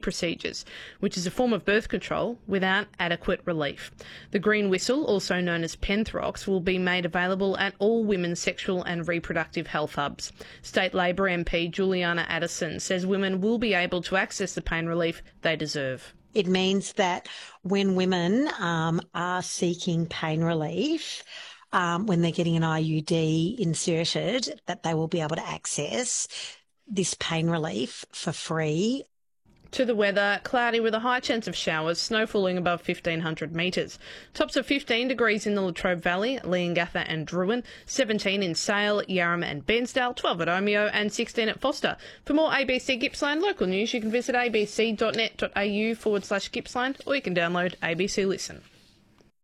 procedures, which is a form of birth control without adequate relief. The green whistle, also known as Penthrox, will be made available at all women's sexual and reproductive health hubs. State Labor MP Juliana Addison says women will be able to access the pain relief they deserve. It means that when women are seeking pain relief, when they're getting an IUD inserted, that they will be able to access this pain relief for free. To the weather, cloudy with a high chance of showers, snow falling above 1,500 metres. Tops of 15 degrees in the Latrobe Valley, Leongatha and Druin, 17 in Sale, Yarram and Bairnsdale, 12 at Omeo and 16 at Foster. For more ABC Gippsland local news, you can visit abc.net.au/Gippsland or you can download ABC Listen.